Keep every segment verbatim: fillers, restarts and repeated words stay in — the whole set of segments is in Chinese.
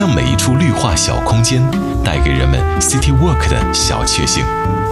让每一处绿化小空间带给人们 City Walk 的小确幸。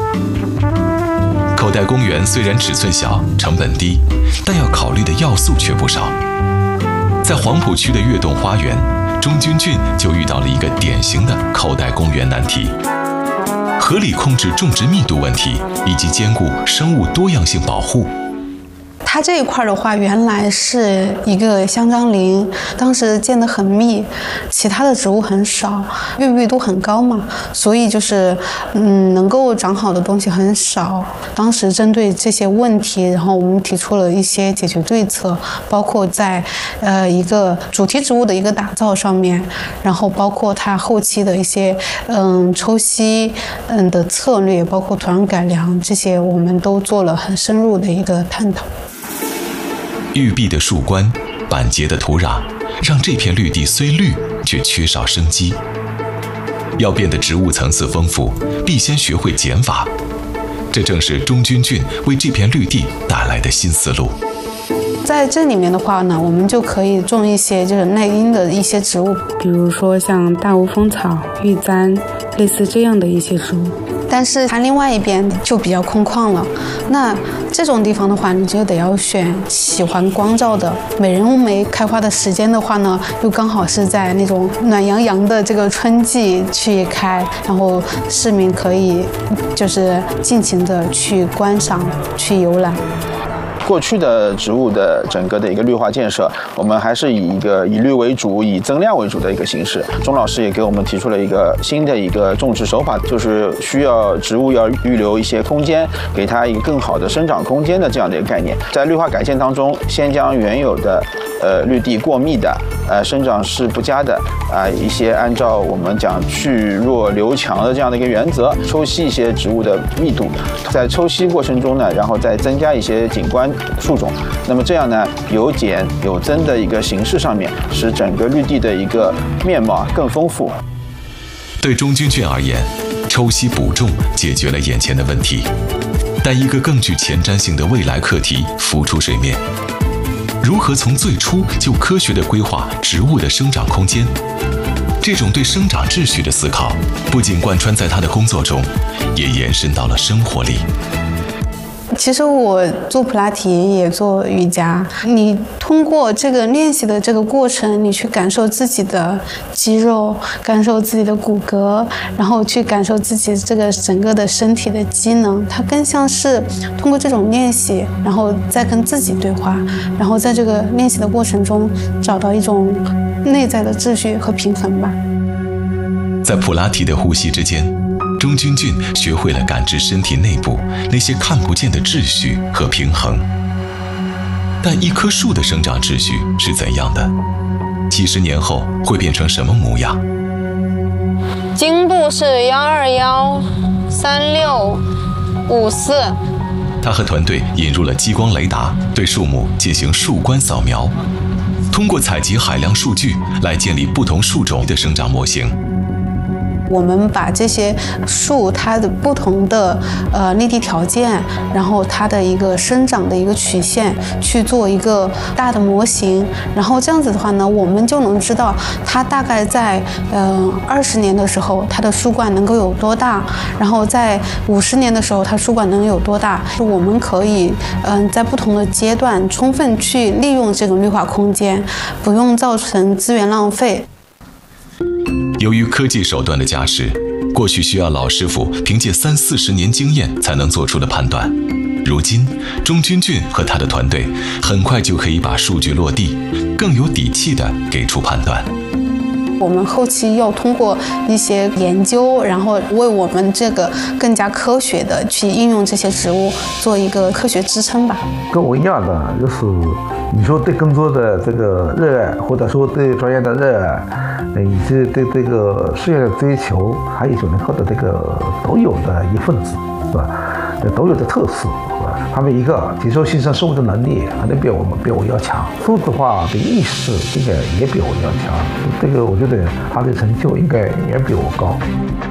口袋公园虽然尺寸小、成本低，但要考虑的要素却不少。在黄埔区的悦动花园，中军郡就遇到了一个典型的口袋公园难题：合理控制种植密度问题，以及兼顾生物多样性保护。 它这一块的话，原来是一个香樟林，当时建得很密，其他的植物很少，郁密度很高嘛，所以就是嗯，能够长好的东西很少。当时针对这些问题，然后我们提出了一些解决对策，包括在呃一个主题植物的一个打造上面，然后包括它后期的一些嗯抽吸嗯的策略，包括土壤改良这些，我们都做了很深入的一个探讨。 郁闭的树冠，板结的土壤，让这片绿地虽绿，却缺少生机。要变得植物层次丰富，必先学会减法。这正是中军郡为这片绿地带来的新思路。 在这里面的话呢，我们就可以种一些就是耐阴的一些植物，比如说像大乌风草、玉簪，类似这样的一些植物。但是它另外一边就比较空旷了，那这种地方的话，你就得要选喜欢光照的。美人乌梅开花的时间的话呢，又刚好是在那种暖洋洋的这个春季去开，然后市民可以就是尽情的去观赏、去游览。 过去的植物的整个的一个绿化建设，我们还是以一个以绿为主、以增量为主的一个形式。钟老师也给我们提出了一个新的一个种植手法，就是需要植物要预留一些空间，给它一个更好的生长空间的这样的一个概念。在绿化改建当中，先将原有的呃绿地过密的、呃生长势不佳的啊、呃、一些按照我们讲去弱留强的这样的一个原则，抽吸一些植物的密度，在抽吸过程中呢，然后再增加一些景观树种，那么这样呢，有减有增的一个形式上面，使整个绿地的一个面貌更丰富。 对中军郡而言，抽吸补种解决了眼前的问题，但一个更具前瞻性的未来课题浮出水面：如何从最初就科学地规划植物的生长空间？这种对生长秩序的思考，不仅贯穿在他的工作中，也延伸到了生活里。 其实我做普拉提也做瑜伽，你通过这个练习的这个过程，你去感受自己的肌肉，感受自己的骨骼，然后去感受自己这个整个的身体的机能，它更像是通过这种练习，然后再跟自己对话，然后在这个练习的过程中找到一种内在的秩序和平衡吧。 在普拉提的呼吸之间，中军郡学会了感知身体内部那些看不见的秩序和平衡。但一棵树的生长秩序是怎样的？几十年后会变成什么模样？ 经度是幺二幺三六五四。 他和团队引入了激光雷达，对树木进行树冠扫描，通过采集海量数据来建立不同树种的生长模型。 我们把这些树它的不同的呃立地条件，然后它的一个生长的一个曲线去做一个大的模型，然后这样子的话呢，我们就能知道它大概在呃二十年的时候它的树冠能够有多大，然后在五十年的时候它树冠能有多大。我们可以嗯、呃、在不同的阶段充分去利用这种绿化空间，不用造成资源浪费。 由于科技手段的加持，过去需要老师傅凭借三四十年经验才能做出的判断，如今中军郡和他的团队很快就可以把数据落地，更有底气地给出判断。 我们后期要通过一些研究，然后为我们这个更加科学的去应用这些植物做一个科学支撑吧。 跟我一样的，就是你说对工作的这个热爱，或者说对专业的热爱，以及对这个事业的追求，还有九零后的这个都有的一份子，是吧？都有的特色，是吧？他们一个接受新生事物的能力，可能比我们比我要强，数字化的意识这个也比我要强。这个我觉得他的成就应该也比我高。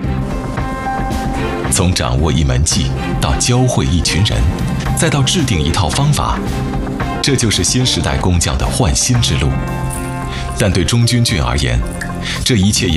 从掌握一门技到教会一群人，再到制定一套方法，这就是新时代工匠的焕新之路。但对中军郡而言， 这一切